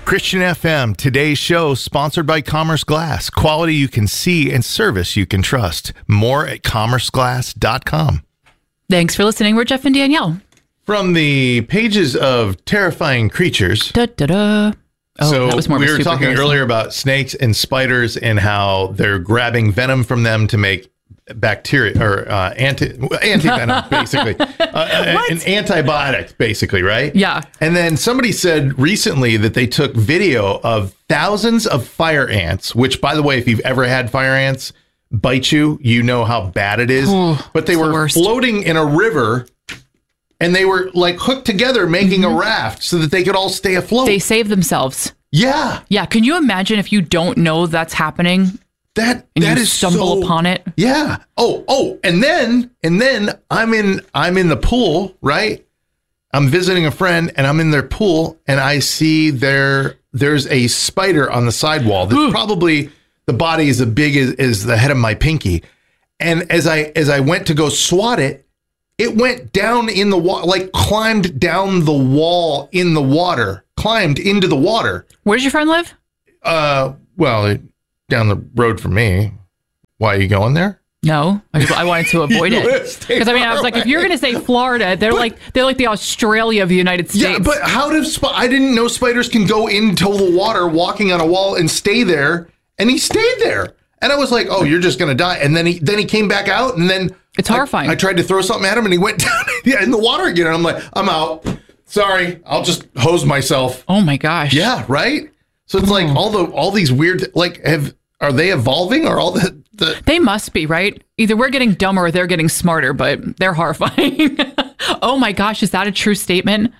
Christian FM, today's show sponsored by Commerce Glass. Quality you can see and service you can trust. More at commerceglass.com. Thanks for listening. We're Jeff and Danielle. From the pages of Terrifying Creatures. Da-da-da. Oh, so that was more we of a were talking superhero earlier about snakes and spiders and how they're grabbing venom from them to make bacteria or anti-venom, basically. An antibiotic, basically, right? Yeah. And then somebody said recently that they took video of thousands of fire ants, which, by the way, if you've ever had fire ants bite you, you know how bad it is. But they were floating in a river and they were like hooked together making a raft so that they could all stay afloat. They saved themselves. Yeah. Yeah. Can you imagine if you don't know that's happening? That you is stumble upon it. Yeah. Oh, and then I'm in the pool, right? I'm visiting a friend and I'm in their pool and I see there's a spider on the sidewall that's probably the body is as big as the head of my pinky. And as I went to go swat it, it went down in the water, like climbed down the wall in the water, climbed into the water. Where does your friend live? Well, down the road from me. Why are you going there? No, I wanted to avoid it because I was like, if you're going to say Florida, they're like the Australia of the United States. Yeah, but how does I didn't know spiders can go into the water, walking on a wall, and stay there. And he stayed there, and I was like, oh, you're just going to die. And then he came back out, and then it's horrifying. I tried to throw something at him, and he went down in the water again. And I'm like, I'm out. Sorry, I'll just hose myself. Oh my gosh. Yeah, right. So it's like all these weird are they evolving or all the They must be, right? Either we're getting dumber or they're getting smarter, but they're horrifying. Oh my gosh, is that a true statement?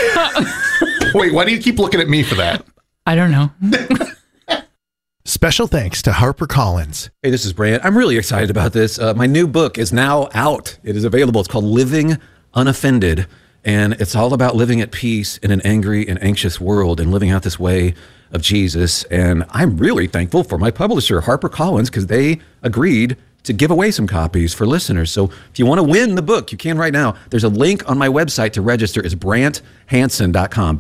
Wait, why do you keep looking at me for that? I don't know. Special thanks to HarperCollins. Hey, this is Brant. I'm really excited about this. My new book is now out. It is available. It's called Living Unoffended, and it's all about living at peace in an angry and anxious world and living out this way of Jesus. And I'm really thankful for my publisher, HarperCollins, because they agreed to give away some copies for listeners. So if you want to win the book, you can right now. There's a link on my website to register. It's BrantHansen.com,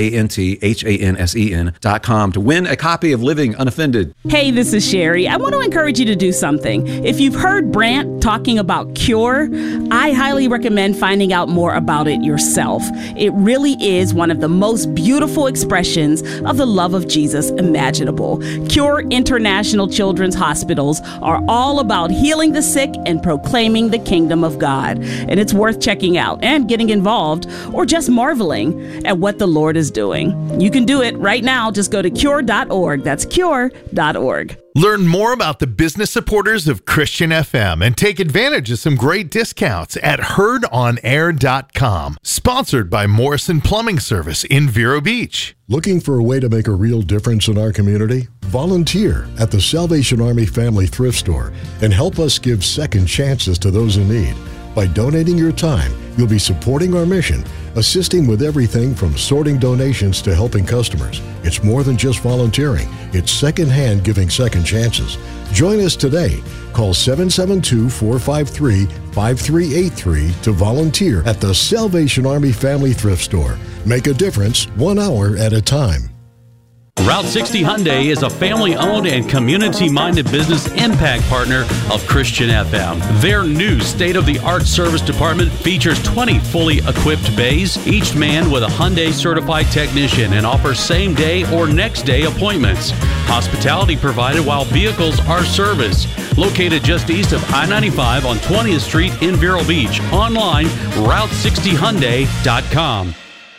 BrantHansen.com, to win a copy of Living Unoffended. Hey, this is Sherry. I want to encourage you to do something. If you've heard Brant talking about Cure, I highly recommend finding out more about it yourself. It really is one of the most beautiful expressions of the love of Jesus imaginable. Cure International Children's Hospitals are all about healing the sick and proclaiming the kingdom of God. And it's worth checking out and getting involved, or just marveling at what the Lord is doing. You can do it right now. Just go to cure.org. That's cure.org. Learn more about the business supporters of Christian FM and take advantage of some great discounts at herdonair.com. Sponsored by Morrison Plumbing Service in Vero Beach. Looking for a way to make a real difference in our community? Volunteer at the Salvation Army Family Thrift Store and help us give second chances to those in need. By donating your time, you'll be supporting our mission, assisting with everything from sorting donations to helping customers. It's more than just volunteering. It's secondhand giving second chances. Join us today. Call 772-453-5383 to volunteer at the Salvation Army Family Thrift Store. Make a difference 1 hour at a time. Route 60 Hyundai is a family-owned and community-minded business impact partner of Christian FM. Their new state-of-the-art service department features 20 fully equipped bays, each manned with a Hyundai-certified technician, and offers same-day or next-day appointments. Hospitality provided while vehicles are serviced. Located just east of I-95 on 20th Street in Vero Beach. Online, Route60Hyundai.com.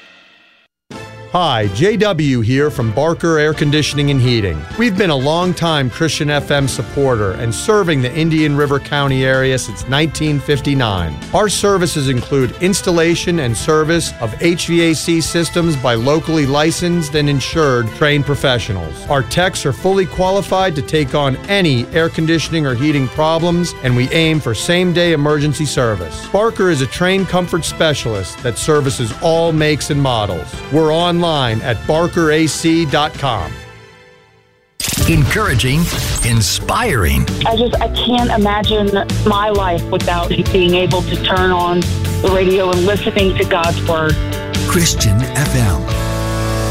Hi, JW here from Barker Air Conditioning and Heating. We've been a long-time Christian FM supporter and serving the Indian River County area since 1959. Our services include installation and service of HVAC systems by locally licensed and insured trained professionals. Our techs are fully qualified to take on any air conditioning or heating problems, and we aim for same-day emergency service. Barker is a trained comfort specialist that services all makes and models. We're online at barkerac.com. Encouraging, inspiring. I can't imagine my life without being able to turn on the radio and listening to God's Word. Christian FM.